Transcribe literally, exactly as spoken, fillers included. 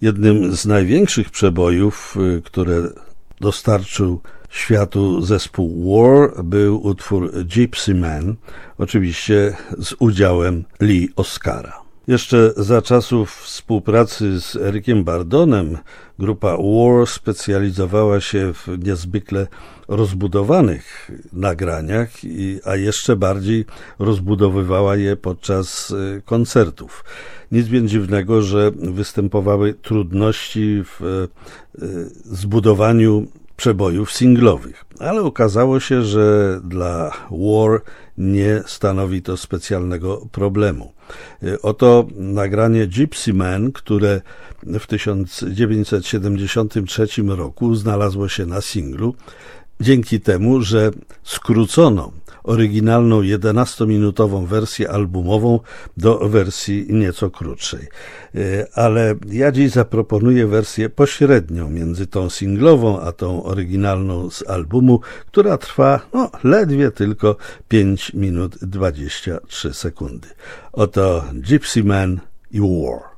Jednym z największych przebojów, które dostarczył światu zespół War, był utwór Gypsy Man, oczywiście z udziałem Lee Oscara. Jeszcze za czasów współpracy z Ericiem Bardonem grupa War specjalizowała się w niezwykle rozbudowanych nagraniach, a jeszcze bardziej rozbudowywała je podczas koncertów. Nic więc dziwnego, że występowały trudności w zbudowaniu przebojów singlowych, ale okazało się, że dla War nie stanowi to specjalnego problemu. Oto nagranie Gypsy Man, które w tysiąc dziewięćset siedemdziesiątym trzecim roku znalazło się na singlu, dzięki temu, że skrócono oryginalną jedenastominutową wersję albumową do wersji nieco krótszej. Ale ja dziś zaproponuję wersję pośrednią między tą singlową a tą oryginalną z albumu, która trwa no, ledwie tylko pięć minut dwadzieścia trzy sekundy. Oto Gypsy Man i War.